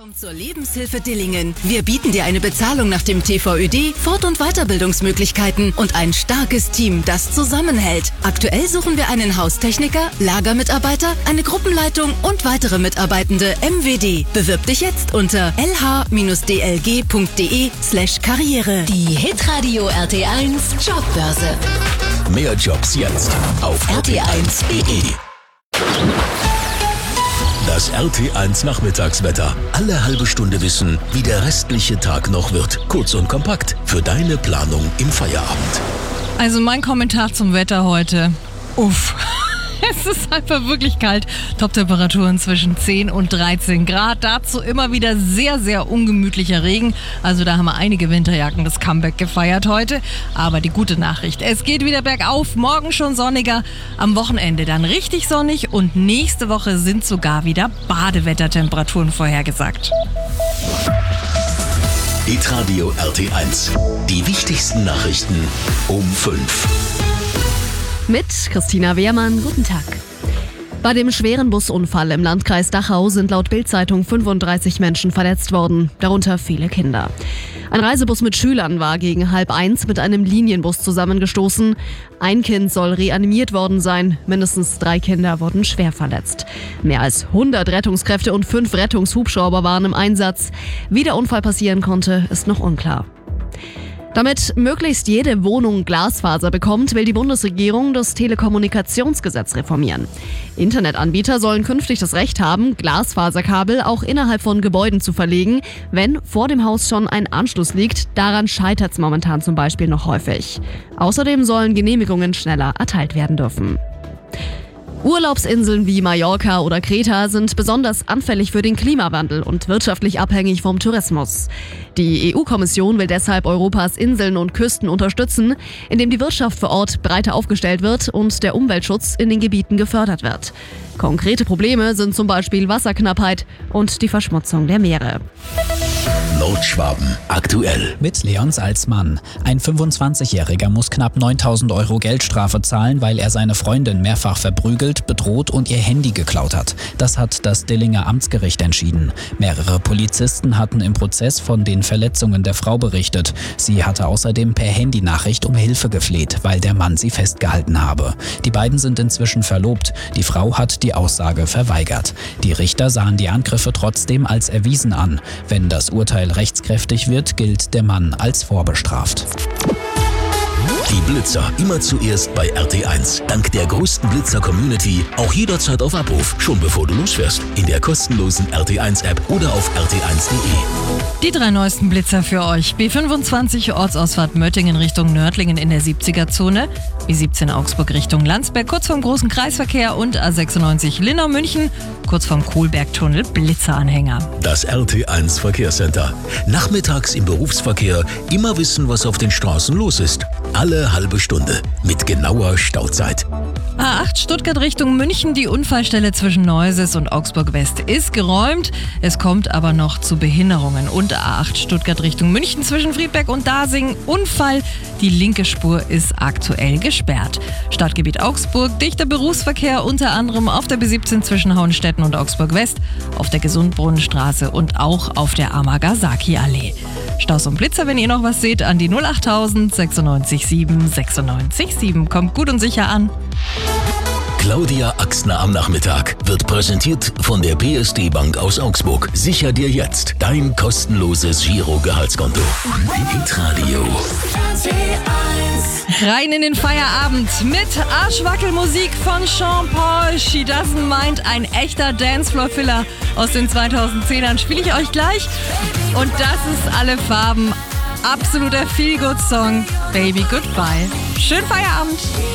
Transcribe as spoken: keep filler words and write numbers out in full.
Komm zur Lebenshilfe Dillingen. Wir bieten dir eine Bezahlung nach dem T V Ö D, Fort- und Weiterbildungsmöglichkeiten und ein starkes Team, das zusammenhält. Aktuell suchen wir einen Haustechniker, Lagermitarbeiter, eine Gruppenleitung und weitere Mitarbeitende M W D. Bewirb dich jetzt unter l h d l g punkt d e slash karriere. Die Hitradio R T eins Jobbörse. Mehr Jobs jetzt auf r t eins punkt d e. Das R T eins Nachmittagswetter. Alle halbe Stunde wissen, wie der restliche Tag noch wird. Kurz und kompakt für deine Planung im Feierabend. Also mein Kommentar zum Wetter heute. Uff. Es ist einfach wirklich kalt. Top-Temperaturen zwischen zehn und dreizehn Grad. Dazu immer wieder sehr, sehr ungemütlicher Regen. Also da haben wir einige Winterjacken das Comeback gefeiert heute. Aber die gute Nachricht, es geht wieder bergauf. Morgen schon sonniger, am Wochenende dann richtig sonnig. Und nächste Woche sind sogar wieder Badewettertemperaturen vorhergesagt. Hitradio R T eins. Die wichtigsten Nachrichten um fünf. Mit Christina Wehrmann, guten Tag. Bei dem schweren Busunfall im Landkreis Dachau sind laut Bild-Zeitung fünfunddreißig Menschen verletzt worden, darunter viele Kinder. Ein Reisebus mit Schülern war gegen halb eins mit einem Linienbus zusammengestoßen. Ein Kind soll reanimiert worden sein, mindestens drei Kinder wurden schwer verletzt. Mehr als hundert Rettungskräfte und fünf Rettungshubschrauber waren im Einsatz. Wie der Unfall passieren konnte, ist noch unklar. Damit möglichst jede Wohnung Glasfaser bekommt, will die Bundesregierung das Telekommunikationsgesetz reformieren. Internetanbieter sollen künftig das Recht haben, Glasfaserkabel auch innerhalb von Gebäuden zu verlegen, wenn vor dem Haus schon ein Anschluss liegt. Daran scheitert es momentan zum Beispiel noch häufig. Außerdem sollen Genehmigungen schneller erteilt werden dürfen. Urlaubsinseln wie Mallorca oder Kreta sind besonders anfällig für den Klimawandel und wirtschaftlich abhängig vom Tourismus. Die E U-Kommission will deshalb Europas Inseln und Küsten unterstützen, indem die Wirtschaft vor Ort breiter aufgestellt wird und der Umweltschutz in den Gebieten gefördert wird. Konkrete Probleme sind zum Beispiel Wasserknappheit und die Verschmutzung der Meere. Nordschwaben aktuell. Mit Leon Salzmann. Ein fünfundzwanzigjähriger muss knapp neuntausend Euro Geldstrafe zahlen, weil er seine Freundin mehrfach verprügelt, bedroht und ihr Handy geklaut hat. Das hat das Dillinger Amtsgericht entschieden. Mehrere Polizisten hatten im Prozess von den Verletzungen der Frau berichtet. Sie hatte außerdem per Handynachricht um Hilfe gefleht, weil der Mann sie festgehalten habe. Die beiden sind inzwischen verlobt. Die Frau hat die Aussage verweigert. Die Richter sahen die Angriffe trotzdem als erwiesen an. Wenn das Urteil rechtskräftig wird, gilt der Mann als vorbestraft. Die Blitzer immer zuerst bei R T eins. Dank der größten Blitzer-Community auch jederzeit auf Abruf, schon bevor du losfährst. In der kostenlosen R T eins App oder auf r t eins punkt d e. Die drei neuesten Blitzer für euch. B fünfundzwanzig Ortsausfahrt Möttingen Richtung Nördlingen in der siebziger-Zone. B siebzehn Augsburg Richtung Landsberg, kurz vorm großen Kreisverkehr. Und A sechsundneunzig Linnau München, kurz vorm Kohlbergtunnel, Blitzeranhänger. Das R T eins Verkehrscenter. Nachmittags im Berufsverkehr immer wissen, was auf den Straßen los ist. Alle halbe Stunde mit genauer Stauzeit. A acht Stuttgart Richtung München, die Unfallstelle zwischen Neuses und Augsburg West ist geräumt. Es kommt aber noch zu Behinderungen. Und A acht Stuttgart Richtung München zwischen Friedberg und Dasing, Unfall. Die linke Spur ist aktuell gesperrt. Stadtgebiet Augsburg, dichter Berufsverkehr unter anderem auf der B siebzehn zwischen Hauenstetten und Augsburg West, auf der Gesundbrunnenstraße und auch auf der Amagasaki-Allee. Staus und Blitzer, wenn ihr noch was seht, an die null achttausend sechsundneunzig sieben sechsundneunzig sieben. Kommt gut und sicher an. Claudia Axner am Nachmittag wird präsentiert von der P S D Bank aus Augsburg. Sicher dir jetzt dein kostenloses Giro-Gehaltskonto. Hitradio. Rein in den Feierabend mit Arschwackelmusik von Sean Paul. She Doesn't Mind, ein echter Dancefloor-Filler aus den zweitausendzehnern. Spiele ich euch gleich. Und das ist alle Farben. Absoluter Feel-Good-Song. Baby Goodbye. Schönen Feierabend.